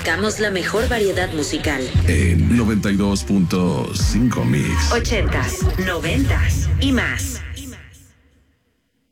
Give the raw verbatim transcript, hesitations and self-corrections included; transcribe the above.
Buscamos la mejor variedad musical. En noventa y dos punto cinco Mix. Ochentas, noventas y más.